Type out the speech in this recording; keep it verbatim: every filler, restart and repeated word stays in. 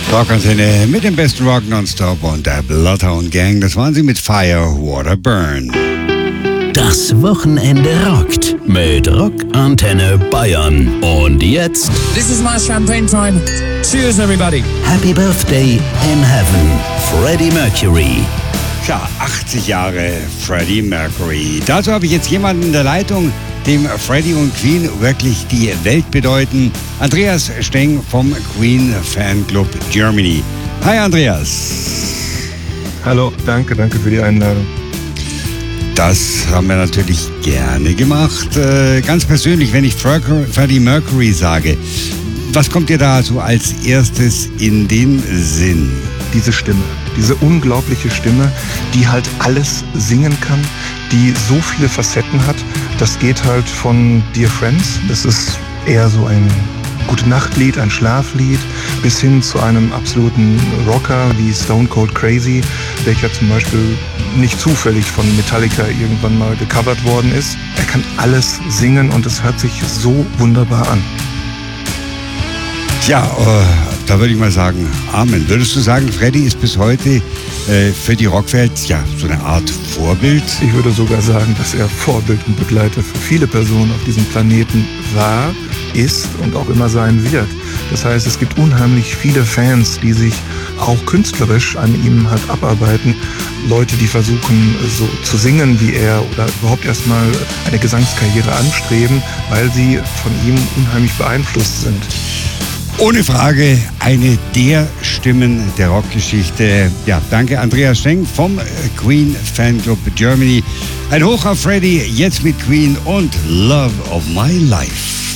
Rockantenne mit dem besten Rock nonstop und der Bloodhound Gang. Das waren sie mit Fire, Water, Burn. Das Wochenende rockt mit Rockantenne Bayern. Und jetzt... This is my champagne time. Cheers, everybody. Happy Birthday in Heaven, Freddie Mercury. Tja, achtzig Jahre Freddie Mercury. Dazu habe ich jetzt jemanden in der Leitung, dem Freddie und Queen wirklich die Welt bedeuten. Andreas Steng vom Queen Fanclub Germany. Hi Andreas. Hallo, danke, danke für die Einladung. Das haben wir natürlich gerne gemacht. Äh, ganz persönlich, wenn ich Freddie Mercury sage, was kommt dir da so als erstes in den Sinn? Diese Stimme, diese unglaubliche Stimme, die halt alles singen kann, die so viele Facetten hat. Das geht halt von Dear Friends, das ist eher so ein Gute-Nacht-Lied, ein Schlaflied, bis hin zu einem absoluten Rocker wie Stone Cold Crazy, welcher zum Beispiel nicht zufällig von Metallica irgendwann mal gecovert worden ist. Er kann alles singen und es hört sich so wunderbar an. Tja, äh, da würde ich mal sagen, Amen. Würdest du sagen, Freddie ist bis heute äh, für die Rockwelt ja so eine Art Vorbild? Ich würde sogar sagen, dass er Vorbild und Begleiter für viele Personen auf diesem Planeten war, ist und auch immer sein wird. Das heißt, es gibt unheimlich viele Fans, die sich auch künstlerisch an ihm halt abarbeiten. Leute, die versuchen, so zu singen wie er oder überhaupt erstmal eine Gesangskarriere anstreben, weil sie von ihm unheimlich beeinflusst sind. Ohne Frage eine der Stimmen der Rockgeschichte. Ja, danke Andreas Steng vom Queen Fanclub Germany. Ein Hoch auf Freddie, jetzt mit Queen und Love of My Life.